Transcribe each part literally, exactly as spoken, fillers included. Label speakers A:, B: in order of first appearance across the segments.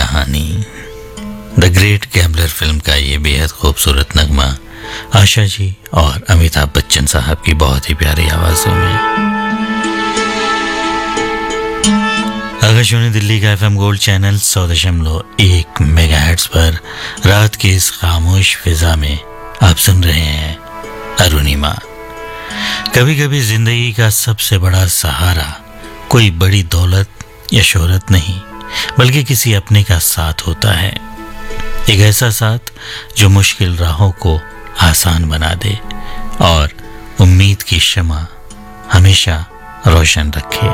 A: कहानी। The great gambler film का ये बेहद खूबसूरत नगमा आशा जी और अमिताभ बच्चन साहब की बहुत ही प्यारी आवाज़ों में। आकाशवाणी दिल्ली का एफएम गोल्ड चैनल सौ दशमलव एक मेगाहर्ट्ज पर रात की इस खामोश फिजा में आप सुन रहे हैं अरुणिमा। कभी कभी जिंदगी का सबसे बड़ा सहारा कोई बड़ी दौलत या शोहरत नहीं, बल्कि किसी अपने का साथ होता है। एक ऐसा साथ जो मुश्किल राहों को आसान बना दे और उम्मीद की शमा हमेशा रोशन रखे।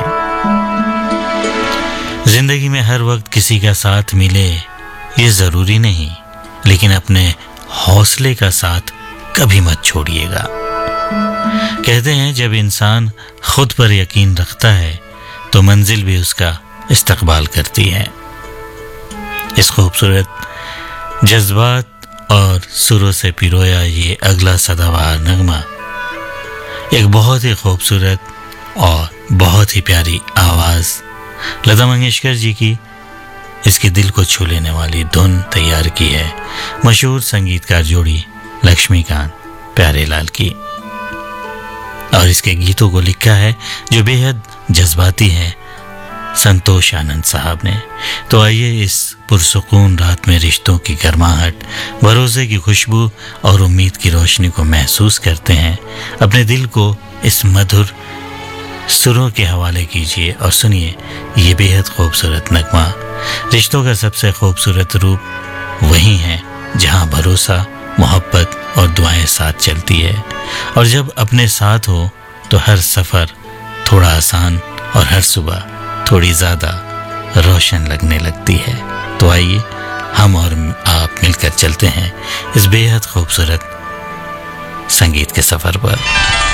A: जिंदगी में हर वक्त किसी का साथ मिले ये जरूरी नहीं, लेकिन अपने हौसले का साथ कभी मत छोड़िएगा। कहते हैं जब इंसान खुद पर यकीन रखता है तो मंजिल भी उसका इस्तकबाल करती है। इस खूबसूरत जज्बात और सुरों से पिरोया ये अगला सदाबहार नगमा एक बहुत ही खूबसूरत और बहुत ही प्यारी आवाज़ लता मंगेशकर जी की इसके दिल को छू लेने वाली धुन तैयार की है मशहूर संगीतकार जोड़ी लक्ष्मीकांत प्यारेलाल की, और इसके गीतों को लिखा है जो बेहद जज्बाती है संतोष आनंद साहब ने। तो आइए इस पुरसुकून रात में रिश्तों की गर्माहट, भरोसे की खुशबू और उम्मीद की रोशनी को महसूस करते हैं। अपने दिल को इस मधुर सुरों के हवाले कीजिए और सुनिए ये बेहद खूबसूरत नगमा। रिश्तों का सबसे खूबसूरत रूप वही है जहां भरोसा, मोहब्बत और दुआएं साथ चलती है, और जब अपने साथ हो तो हर सफ़र थोड़ा आसान और हर सुबह थोड़ी ज़्यादा रोशन लगने लगती है। तो आइए हम और आप मिलकर चलते हैं इस बेहद खूबसूरत संगीत के सफ़र पर।